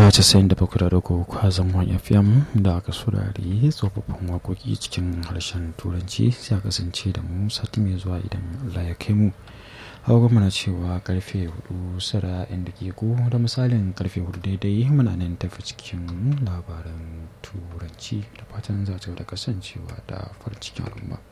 mita 97.3 kwazon wani FM da aka saurari tsofaffin waƙoƙi cikin harshen turanci sai a kasance da mu sati mai zuwa idan Allah ya kai mu. Hawa mana cewa karfe 4 sara inda ke ko da misalin karfe 4 daidai muna nan tafi cikin labaran turanci da fatan za ta da kasancewa da farin cikin al'umma.